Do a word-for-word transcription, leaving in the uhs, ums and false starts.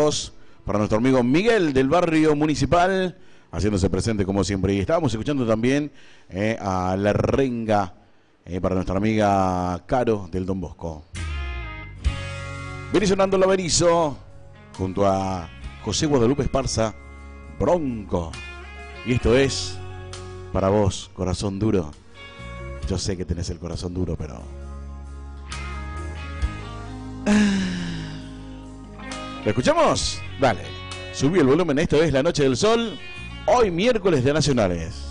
saludos para nuestro amigo Miguel del barrio Municipal, haciéndose presente como siempre. Y estábamos escuchando también eh, a La Renga, eh, para nuestra amiga Caro del Don Bosco. Viene sonando La Berizo junto a José Guadalupe Esparza, Bronco. Y esto es para vos, corazón duro. Yo sé que tenés el corazón duro, pero... ¿Lo escuchamos? Dale. Subí el volumen, esto es La Noche del Sol. Hoy miércoles de Nacionales.